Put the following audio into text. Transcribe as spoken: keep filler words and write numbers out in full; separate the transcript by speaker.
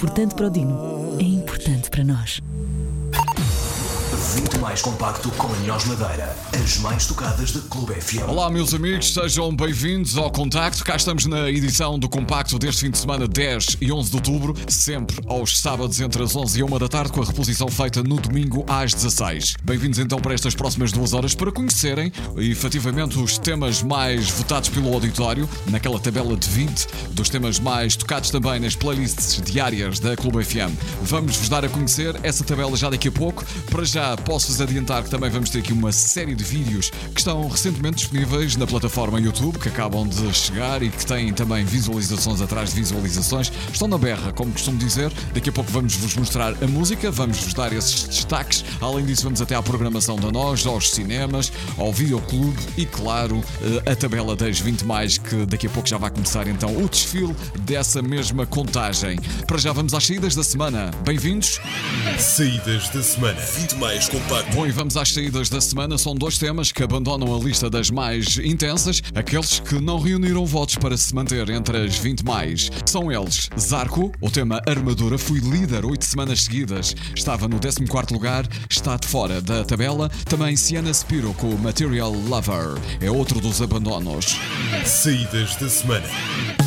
Speaker 1: importante para o Dino, é importante para nós.
Speaker 2: vinte mais compacto com Anhós Madeira. As mais tocadas da Clube F M.
Speaker 3: Olá, meus amigos, sejam bem-vindos ao Contacto. Cá estamos na edição do Compacto deste fim de semana, dez e onze de outubro, sempre aos sábados entre as onze e uma da tarde, com a reposição feita no domingo às dezasseis. Bem-vindos então para estas próximas duas horas para conhecerem efetivamente os temas mais votados pelo auditório, naquela tabela de vinte dos temas mais tocados também nas playlists diárias da Clube F M. Vamos-vos dar a conhecer essa tabela já daqui a pouco. Para já posso-vos adiantar que também vamos ter aqui uma série de vídeos que estão recentemente disponíveis na plataforma YouTube, que acabam de chegar e que têm também visualizações atrás de visualizações. Estão na berra, como costumo dizer. Daqui a pouco vamos-vos mostrar a música, vamos-vos dar esses destaques. Além disso, vamos até à programação da Nós, aos cinemas, ao videoclube e, claro, a tabela das vinte mais, que daqui a pouco já vai começar então o desfile dessa mesma contagem. Para já vamos às saídas da semana. Bem-vindos.
Speaker 4: Saídas da semana. vinte mais compacto.
Speaker 3: Bom, e vamos às saídas da semana. São dois temas que abandonam a lista das mais intensas, aqueles que não reuniram votos para se manter entre as vinte mais. São eles: Zarco, o tema Armadura, foi líder oito semanas seguidas, estava no décimo quarto lugar, está de fora da tabela. Também Sienna Spiro com o Material Lover, é outro dos abandonos.
Speaker 4: Saídas da semana.